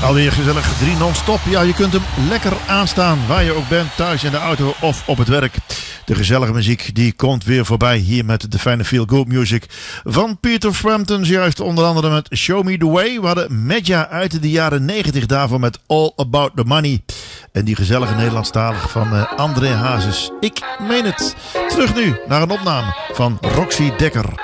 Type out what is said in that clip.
Alweer gezellig 3 non-stop. Ja, je kunt hem lekker aanstaan waar je ook bent, thuis in de auto of op het werk. De gezellige muziek die komt weer voorbij hier met de fijne feel good music van Peter Frampton. Juist onder andere met Show Me The Way. We hadden Medja uit de jaren 90 daarvoor met All About The Money. En die gezellige Nederlandstalige van André Hazes. Ik meen het. Terug nu naar een opname van Roxy Dekker.